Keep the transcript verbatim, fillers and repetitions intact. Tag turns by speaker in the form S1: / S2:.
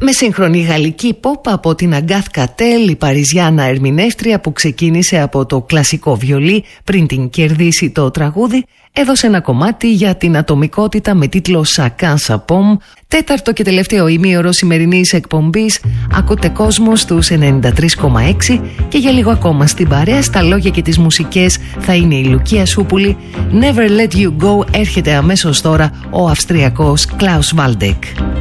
S1: Με σύγχρονη γαλλική pop από την Αγκάθ Κατέλ, η Παριζιάνα ερμηνεύτρια που ξεκίνησε από το κλασικό βιολί πριν την κερδίσει το τραγούδι, έδωσε ένα κομμάτι για την ατομικότητα με τίτλο Chacun sa pomme. Τέταρτο και τελευταίο ημίωρο σημερινής εκπομπής. Ακούτε κόσμο στους ενενήντα τρία κόμμα έξι και για λίγο ακόμα στην παρέα, στα λόγια και τις μουσικές θα είναι η Λουκία Σούπουλη. Never Let You Go έρχεται αμέσως τώρα ο Αυστριακός Klaus Waldeck.